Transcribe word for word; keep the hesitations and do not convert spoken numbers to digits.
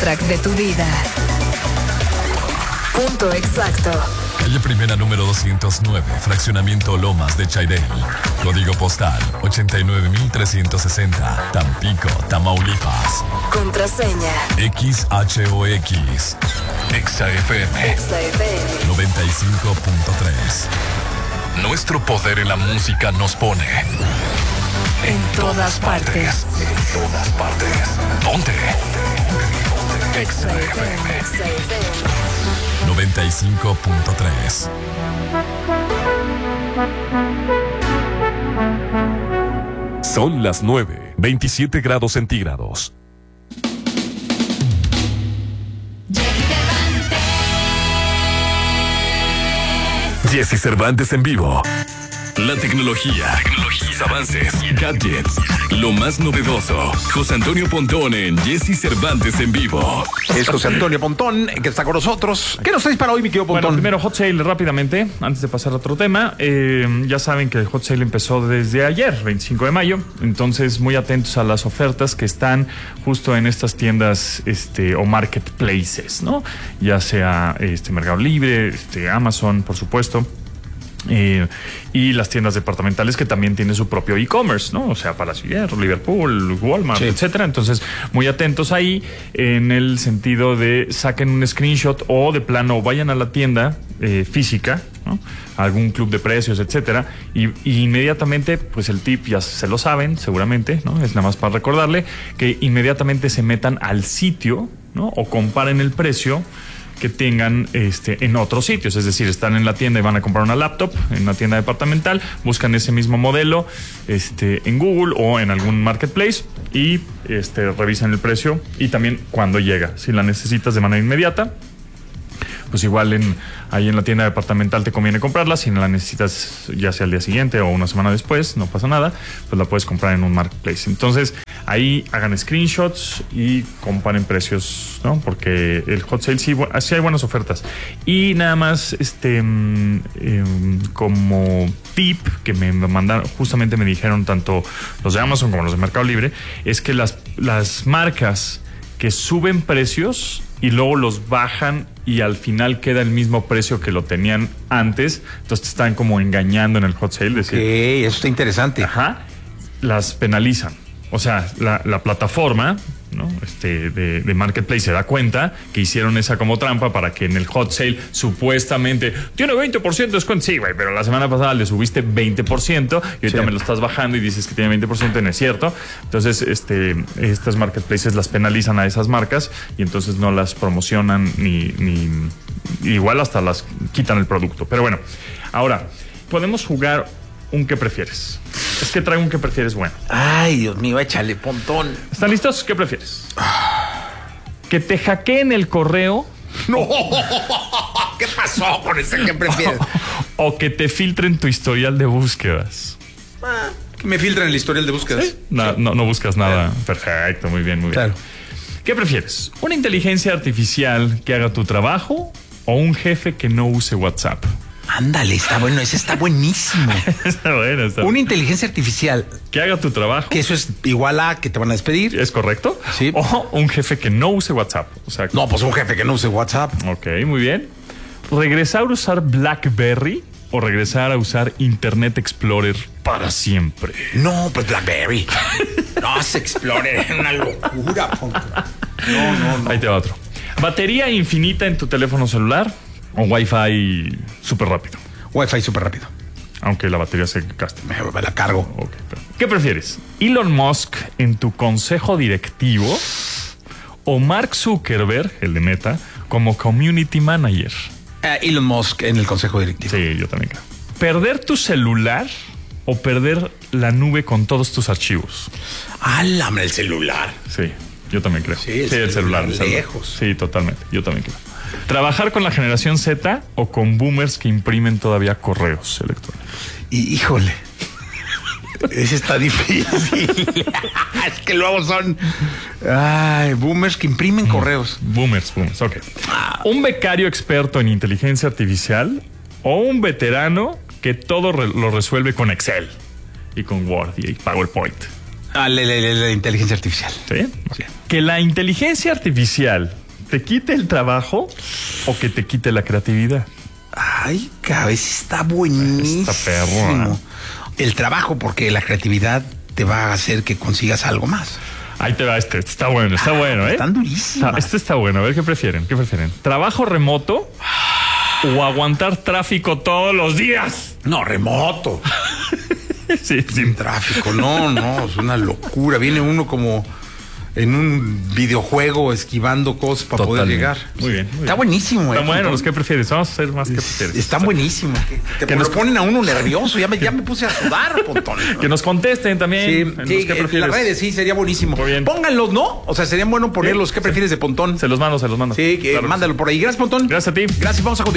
soundtrack de tu vida. Punto exacto. Calle Primera número doscientos nueve, Fraccionamiento Lomas de Chairel. Código postal ochenta y nueve mil trescientos sesenta, Tampico, Tamaulipas. Contraseña X H O X. Exa F M. Exa F M noventa y cinco punto tres. Nuestro poder en la música nos pone en todas partes. En todas partes. ¿Dónde? Exa F M. Exa F M noventa y cinco punto tres. Son las nueve, veintisiete grados centígrados. Jesse Cervantes en vivo. La tecnología, tecnologías, avances, gadgets, lo más novedoso. José Antonio Pontón en Jesse Cervantes en vivo. Es José Antonio Pontón que está con nosotros. ¿Qué nos traes para hoy, mi querido Pontón? Bueno, primero Hot Sale rápidamente, antes de pasar a otro tema. Eh, ya saben que el Hot Sale empezó desde ayer, veinticinco de mayo. Entonces, muy atentos a las ofertas que están justo en estas tiendas este, o marketplaces, ¿no? Ya sea este, Mercado Libre, este, Amazon, por supuesto. Eh, y las tiendas departamentales que también tienen su propio e-commerce, ¿no? O sea, Palacio Hierro, Liverpool, Walmart, sí, etcétera. Entonces, muy atentos ahí en el sentido de saquen un screenshot o de plano vayan a la tienda eh, física, ¿no? A algún club de precios, etcétera. Y, y inmediatamente, pues el tip ya se lo saben, seguramente, ¿no? Es nada más para recordarle que inmediatamente se metan al sitio, ¿no? O comparen el precio que tengan este, en otros sitios, es decir, están en la tienda y van a comprar una laptop en una tienda departamental, buscan ese mismo modelo este, en Google o en algún marketplace y este, revisan el precio y también cuándo llega. Si la necesitas de manera inmediata, pues igual en, ahí en la tienda departamental te conviene comprarla. Si no la necesitas ya sea al día siguiente o una semana después, no pasa nada, pues la puedes comprar en un marketplace. Entonces ahí hagan screenshots y comparen precios, ¿no? Porque el hot sale sí, sí hay buenas ofertas. Y nada más este eh, como tip que me mandaron, justamente me dijeron tanto los de Amazon como los de Mercado Libre, es que las, las marcas que suben precios y luego los bajan y al final queda el mismo precio que lo tenían antes, entonces te están como engañando en el hot sale. Decir, ok, eso está interesante. Ajá, las penalizan. O sea, la, la plataforma, ¿no? Este, de, de Marketplace se da cuenta que hicieron esa como trampa para que en el hot sale supuestamente tiene veinte por ciento de descuento. Sí, güey, pero la semana pasada le subiste veinte por ciento y ahorita sí me lo estás bajando y dices que tiene veinte por ciento y no es cierto. Entonces, este, estas marketplaces las penalizan a esas marcas y entonces no las promocionan ni, ni igual hasta las quitan el producto. Pero bueno, ahora podemos jugar un ¿qué prefieres? Es que traigo un ¿qué prefieres? Bueno. Ay, Dios mío, échale, Pontón. ¿Están listos? ¿Qué prefieres? ¿Que te hackeen el correo? No. ¿Qué pasó con ese qué prefieres? ¿O que te filtren tu historial de búsquedas? Ah, que me filtren el historial de búsquedas. ¿Sí? No, sí. no, no buscas nada. Claro. Perfecto, muy bien, muy bien. Claro. ¿Qué prefieres? ¿Una inteligencia artificial que haga tu trabajo o un jefe que no use WhatsApp? Ándale, está bueno, ese está buenísimo. Está bueno, está bueno. Una inteligencia artificial que haga tu trabajo. Que eso es igual a que te van a despedir. ¿Es correcto? Sí. O un jefe que no use WhatsApp. O sea, no, pues un jefe que no use WhatsApp. Ok, muy bien. ¿Regresar a usar BlackBerry o regresar a usar Internet Explorer para siempre? No, pues BlackBerry. No, se Explorer es una locura. No, no, no. Ahí te va otro. ¿Batería infinita en tu teléfono celular o Wi-Fi súper rápido? Wi-Fi súper rápido. Aunque la batería se gaste. Me, me la cargo. Okay, ¿qué prefieres? ¿Elon Musk en tu consejo directivo o Mark Zuckerberg, el de Meta, como community manager? Uh, Elon Musk en el consejo directivo. Sí, yo también creo. ¿Perder tu celular o perder la nube con todos tus archivos? ¡Álame el celular! Sí, yo también creo. Sí, el, sí, el celular. celular el lejos. Celular. Sí, totalmente. Yo también creo. ¿Trabajar con la generación Z o con boomers que imprimen todavía correos electrónicos? Y, híjole, ese está difícil. Es que luego son ay, boomers que imprimen mm. correos. Boomers, boomers, ok. ¿Un becario experto en inteligencia artificial o un veterano que todo re- lo resuelve con Excel y con Word y PowerPoint? Ah, la, la, la, la inteligencia artificial. ¿Sí? Sí. ¿Que la inteligencia artificial te quite el trabajo o que te quite la creatividad? Ay, cabeza, está buenísimo. Está perro, ¿eh? El trabajo, porque la creatividad te va a hacer que consigas algo más. Ahí te va este, este está bueno, está bueno, ¿eh? Están durísimas. Está- Este está bueno, a ver qué prefieren, qué prefieren. ¿Trabajo remoto o aguantar tráfico todos los días? No, remoto. Sí, sí. Sin tráfico, no, no, es una locura. Viene uno como en un videojuego esquivando cosas para poder Totalmente. llegar. Muy bien, muy Está bien. buenísimo, Está eh, bueno, Pontón. los que prefieres. Vamos a hacer más que prefieres. Están buenísimos. Que, te Que lo nos- ponen a uno nervioso. Ya me, ya me puse a sudar, Pontón. Que nos contesten también. Sí, en sí, los que en prefieres. las redes sí, sería buenísimo. Muy bien. Pónganlos, ¿no? O sea, sería bueno ponerlos. Sí, ¿Qué sí. prefieres de Pontón? Se los mando, se los mando. Sí, que Claro que mándalo por ahí. Gracias, Pontón. Gracias a ti. Gracias, vamos a continuar.